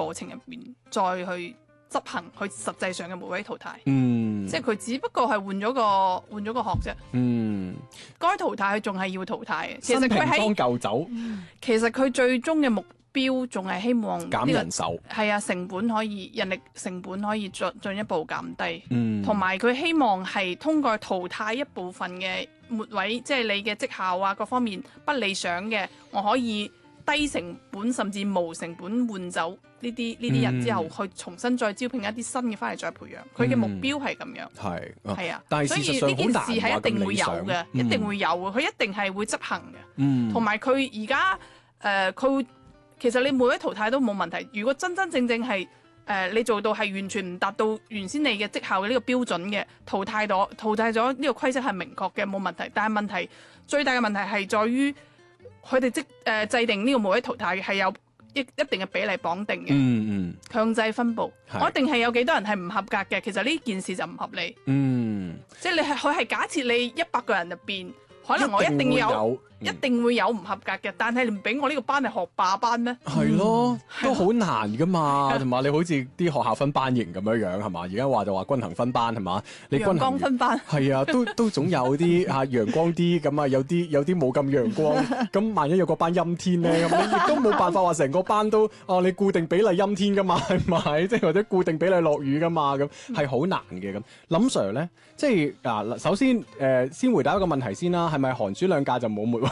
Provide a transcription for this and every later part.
過程入邊再去執行佢實際上嘅末位淘汰。即係佢只不過係換咗個殼啫。該淘汰佢仲係要淘汰嘅。其實佢喺舊酒， 其實佢最終嘅目標仲係希望減人手。 係啊，人力成本可以進一步減低。同埋佢希望係通過淘汰一部分嘅末位，即係你嘅績效啊各方面不理想嘅，我可以低成本甚至無成本換走呢啲人之後，去重新再招聘一啲新嘅翻嚟再培養。佢嘅目標係咁樣。係啊， 但係所以事實上呢件事好難話係一定會有咁理想嘅，一定會有嘅，佢一定係會執行嘅。同埋佢而家佢會其實你每一淘汰都冇問題。如果真正係你做到係完全唔達到原先你嘅績效嘅呢個標準嘅，淘汰咗呢個規則係明確嘅冇問題。但係最大嘅問題係在於佢哋制定呢個每位淘汰嘅係有一定嘅比例綁定嘅，強制分佈。我一定係有幾多人係唔合格嘅。其實呢件事就唔合理。即係佢係假設你100個人入邊，可能我一定會有唔合格嘅，但係你唔俾我呢個班係學霸班咩？ 係咯，都好難噶嘛，同埋你好似啲學校分班型咁樣係嘛？而家就話均衡分班係嘛？你陽光分班係啊，都總有啲陽光啲咁啊，有啲冇咁陽光。咁萬一有個班陰天咧，咁你亦都冇辦法話成個班都你固定比例陰天噶嘛？係咪？即係或者固定比例落雨噶嘛？咁係好難嘅咁。林 Sir 咧，即係嗱，首先先回答一個問題先啦，係咪寒暑兩屆就冇末位？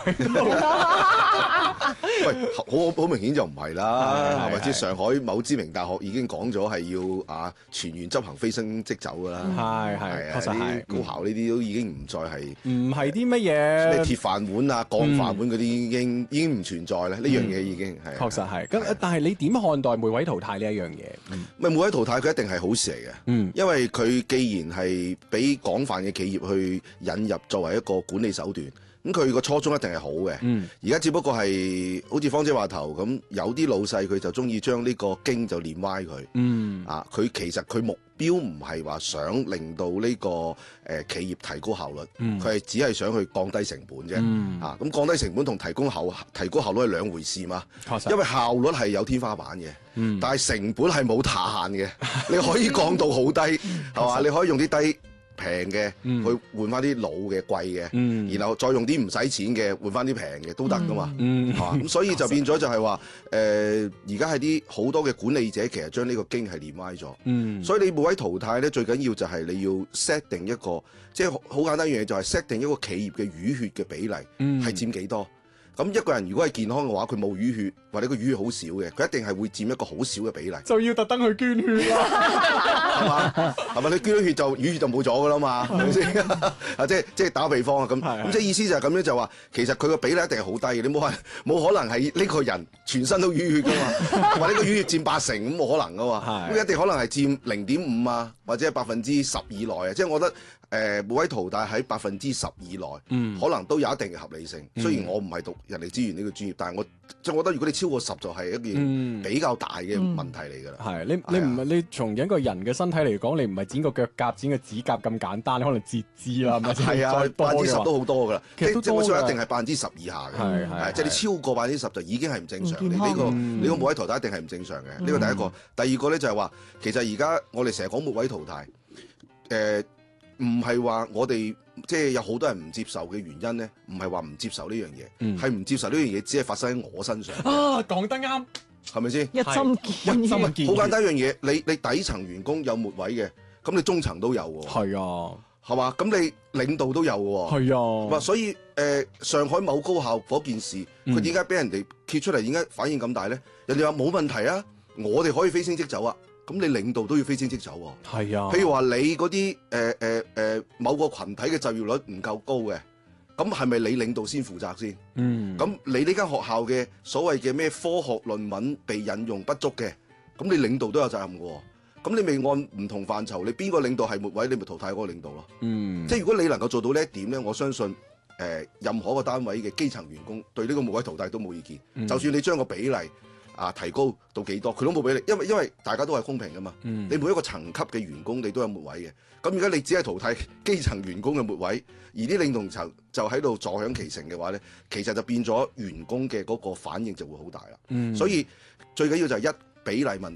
喂，好明顯就唔係啦，係咪？即係上海某知名大學已經講咗係要全員執行非升即走㗎啦。 係，確實係。 高校呢啲都已經唔再係唔係啲乜嘢咩鐵飯碗啊、鋼飯碗嗰啲已經唔存在啦。呢樣嘢已經係。 確實係。咁但係你點看待末位淘汰呢一樣嘢？ 末位淘汰佢一定係好事嚟嘅。因為佢既然係俾廣泛嘅企業去引入作為一個管理手段。咁佢個初衷一定係好嘅，而家只不過係好似芳姐話頭咁，有啲老細佢就中意將呢個經就練歪佢，佢其實佢目標唔係話想令到呢個企業提高效率，佢係只係想去降低成本啫，咁降低成本同提高效率係兩回事嘛，因為效率係有天花板嘅，但係成本係冇下限嘅，你可以降到好低，係嘛？你可以用啲低平嘅去換翻啲老嘅貴嘅，然後再用啲唔使錢嘅換翻啲平嘅都得噶嘛，係嘛？咁所以就變咗就係話，而家係啲好多嘅管理者其實將呢個經係練歪咗，所以你末位淘汰咧最緊要就係你要 set 定一個，即係好簡單一樣嘢就係 set 定一個企業嘅淤血嘅比例係佔幾多。咁一個人如果係健康嘅話，佢冇淤血或者個淤血好少嘅，佢一定係會佔一個好少嘅比例。 就要特登去捐血啦， 係嘛？係咪？你捐咗血就淤血就冇咗噶啦嘛？係咪先？即係打個比方啊，咁即係意思就係咁樣就話，其實佢個比例一定係好低嘅，你冇可能係呢個人全身都淤血噶嘛，或者個淤血佔80%咁冇可能噶嘛，咁一定可能係佔0.5啊，或者係10%以內啊，即係我覺得。末位淘汰喺10%以內，可能都有一定嘅合理性。雖然我唔係讀人力資源呢個專業，但係我覺得如果你超過10就係一件比較大嘅問題嚟㗎啦。 係你唔係你從一個人嘅身體嚟講，你唔係剪個腳甲、剪個指甲咁簡單，你可能截肢啦， 係啊，10%都好多㗎啦。 其實都基本上一定係10%以下嘅，即係你超過10%就已經係唔正常。你個末位淘汰一定係唔正常嘅。呢個第一個，第二個咧就係話，其實而家我哋成日講末位淘汰，唔係話我哋即係有好多人唔接受嘅原因咧，唔係話唔接受呢樣嘢，係唔接受呢樣嘢，只係發生喺我身上。 講得啱， 係咪先？ 一針見血。 好簡單一樣嘢，你底層員工有末位嘅，咁你中層都有喎。 係啊， 係嘛？咁你領導都有喎。 係啊。 所以上海某高校嗰件事，佢點解俾人哋揭出嚟，點解反應咁大咧？人哋話冇問題啊，我哋可以非升即走啊。咁你領導都要非升即走喎。係啊。譬如話你嗰啲某個群體嘅就業率唔夠高嘅，咁係咪你領導先負責先？咁你呢間學校嘅所謂嘅咩科學論文被引用不足嘅，咁你領導都有責任嘅喎。咁你未按唔同範疇，你邊個領導係末位，你咪淘汰嗰個領導咯。即係如果你能夠做到呢一點咧，我相信任何個單位嘅基層員工對呢個末位淘汰都冇意見。就算你將個比例提高到幾多，佢都冇俾你，因為大家都係公平噶嘛。你每一個層級嘅員工你都有末位嘅，咁如果你只係淘汰基層員工嘅末位，而啲領導層就喺度坐享其成嘅話咧，其實就變咗員工嘅嗰個反應就會好大啦。所以最緊要就係一比例問